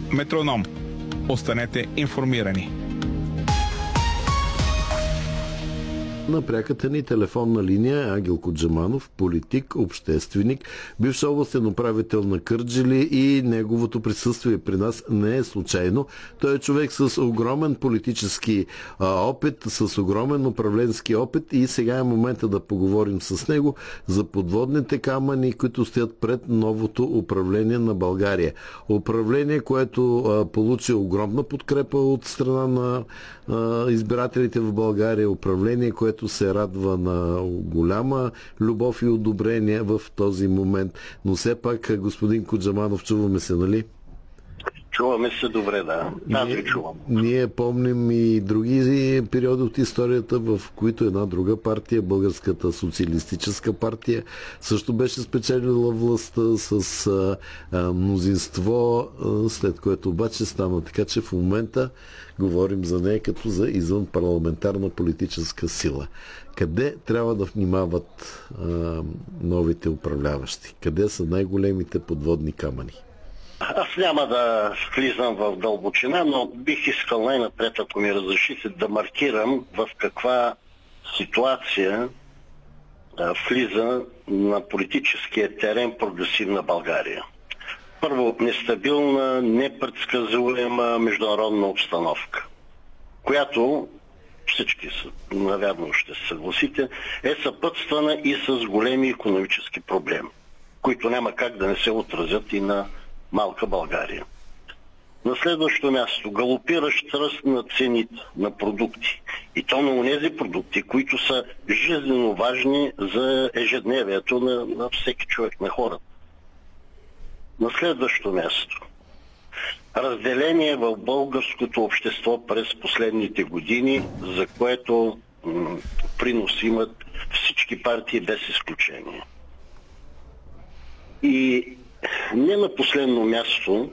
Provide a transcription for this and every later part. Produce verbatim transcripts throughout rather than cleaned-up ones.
Метроном. Останете информирани. На пряката ни телефонна линия Ангел Коджаманов, политик, общественик, бивш областен управител на Кърджали, и неговото присъствие при нас не е случайно. Той е човек с огромен политически а, опит, с огромен управленски опит, и сега е момента да поговорим с него за подводните камъни, които стоят пред новото управление на България. Управление, което а, получи огромна подкрепа от страна на а, избирателите в България. Управление, което се радва на голяма любов и одобрение в този момент. Но все пак, господин Коджаманов, чуваме се, нали? Чуваме се добре, да. Аз ви чувам. Ние помним и други периоди от историята, в които една друга партия, Българската социалистическа партия, също беше спечелила властта с а, а, мнозинство, а, след което обаче стана така, че в момента говорим за нея като за извънпарламентарна политическа сила. Къде трябва да внимават а, новите управляващи? Къде са най-големите подводни камъни? Аз няма да влизам в дълбочина, но бих искал най-напред, ако ми разрешите, да маркирам в каква ситуация а, влиза на политическия терен прогресивна България. Първо, нестабилна, непредсказуема международна обстановка, която, всички са, навярно ще се съгласите, е съпътствана и с големи икономически проблеми, които няма как да не се отразят и на малка България. На следващо място, галопиращ ръст на цените на продукти. И то на онези продукти, които са жизненно важни за ежедневието на, на всеки човек, на хората. На следващо място, разделение в българското общество през последните години, за което м- принос имат всички партии без изключение. И не на последно място,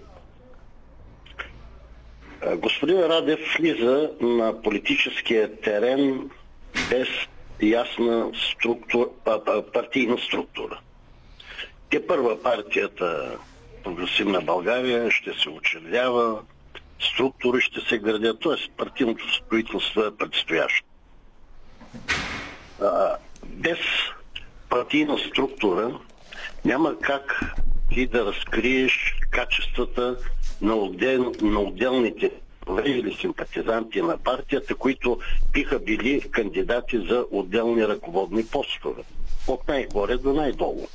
господин Радев влиза на политическия терен без ясна структура, партийна структура. Те първа партията Прогресивна България ще се учредява, структури ще се градят, т.е. партийното строителство е предстоящо. Без партийна структура няма как ти да разкриеш качествата на, отдел, на отделните или симпатизанти на партията, които биха били кандидати за отделни ръководни постове. От най-горе до най-долу.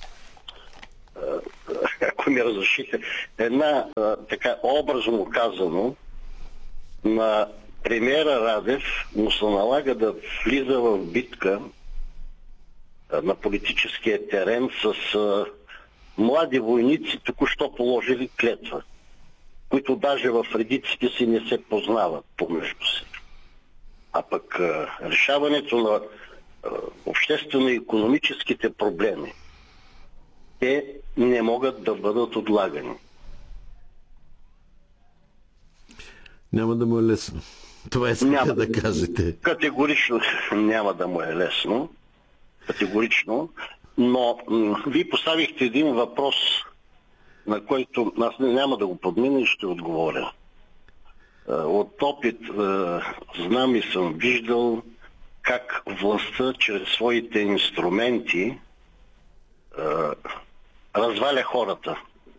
Ако ми разрешите, една така образно казано, на премиера Радев му се налага да влиза в битка на политическия терен с а, млади войници, току-що положили клетва, които даже в редиците си не се познават помежду си. А пък а, решаването на а, обществено-икономическите проблеми, те не могат да бъдат отлагани. Няма да му е лесно. Това искате да кажете. Категорично няма да му е лесно. Категорично. Но м- вие поставихте един въпрос, на който аз няма да го подмина и ще отговоря. Е, от опит е, знам и съм виждал как властта чрез своите инструменти е, разваля хората.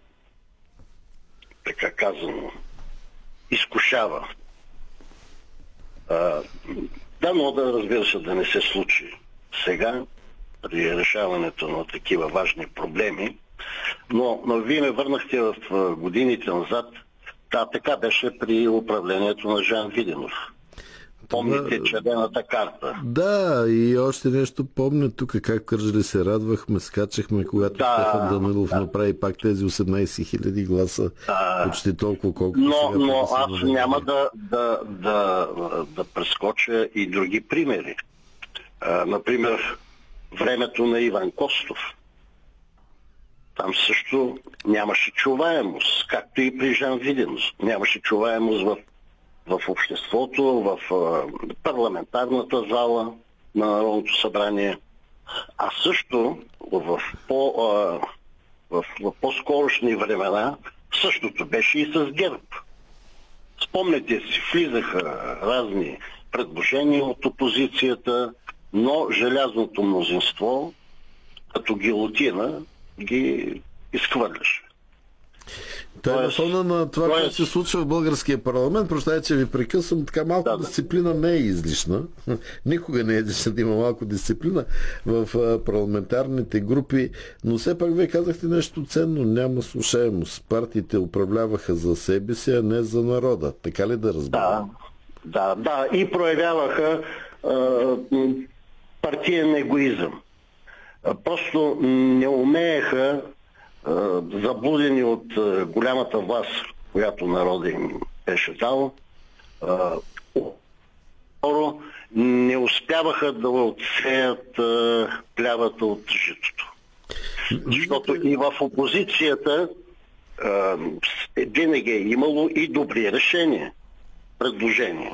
Така казано. Изкушава. Е, да, но да, разбира се, да не се случи сега, при решаването на такива важни проблеми, но, но вие ме върнахте в годините назад. Да, така беше при управлението на Жан Виденов. Помните Това... червената карта? Да, и още нещо помня тук, как Кърджали се радвахме, скачахме, когато да, Стефан Данилов да. направи пак тези осемнайсет хиляди гласа, да. почти толкова, колкото но, сега. Но аз няма да, да, да, да прескоча и други примери. А, например, времето на Иван Костов. Там също нямаше чуваемост, както и при Жан Виденов. Нямаше чуваемост в, в обществото, в а, парламентарната зала на Народното събрание. А също в, по, а, в, в по-скорошни времена същото беше и с ГЕРБ. Спомняте си, влизаха разни предложения от опозицията, но желязното мнозинство, като гилотина, ги изхвърляше. Той е на фона на това, което се случва в българския парламент. Прощайте, че ви прекъсвам. Така малко да, дисциплина не е излишна. Никога не е излишна да има малко дисциплина в парламентарните групи. Но все пак вие казахте нещо ценно. Няма слушаемост. Партиите управляваха за себе си, а не за народа. Така ли да разбирам? Да, да, да. И проявяваха а, партиен егоизъм. А, просто не умееха, заблудени от голямата власт, която народа им беше дал, второ, не успяваха да отсеят плявата от житото. Защото и в опозицията винаги е имало и добри решения, предложения.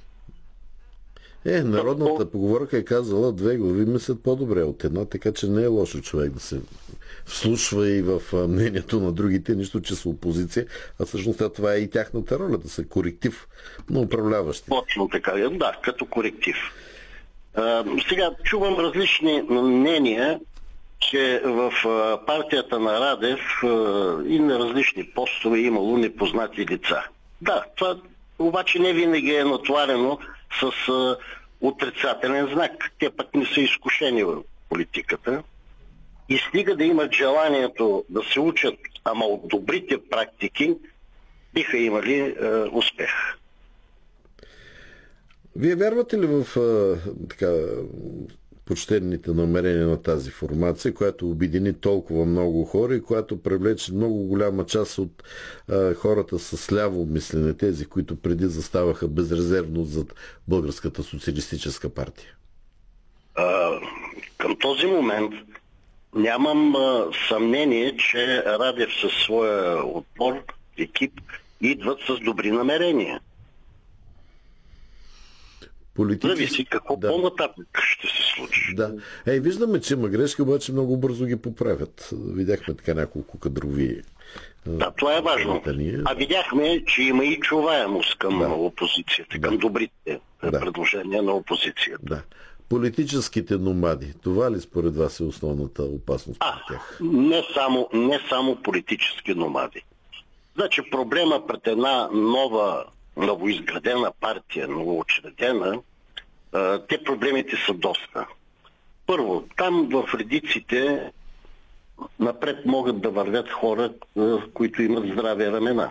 Е, народната поговорка е казала, две глави мислят по-добре от една, така че не е лошо човек да се вслушва и в мнението на другите, нищо, че са опозиция, а всъщност това е и тяхната роля, да са коректив на управляващи. Точно така, да, като коректив. А, сега чувам различни мнения, че в партията на Радев и на различни постове е имало непознати лица. Да, това обаче не винаги е натоварено с а, отрицателен знак. Те пък не са изкушени в политиката. И стига да имат желанието да се учат, ама от добрите практики, биха имали а, успех. Вие вярвате ли в а, така, почтените намерения на тази формация, която обедини толкова много хора и която привлече много голяма част от а, хората с ляво мислене, тези, които преди заставаха безрезервно зад Българската социалистическа партия? А, към този момент нямам а, съмнение, че Радев със своя отбор, екип, идват с добри намерения. Политически... Зависи какво да. По-нататък ще се случи. Да. Ей, виждаме, че има грешки, обаче много бързо ги поправят. Видяхме така няколко кадрови. Да, това е важно. А видяхме, че има и чуваемост към да. Опозицията, да. Към добрите да. Предложения на опозицията. Да. Политическите номади, това ли според вас е основната опасност а, на тях? Не само, не само политически номади. Значи проблема пред една нова новоизградена партия, новоучредена, те проблемите са доста. Първо, там в редиците напред могат да вървят хора, които имат здрави рамена.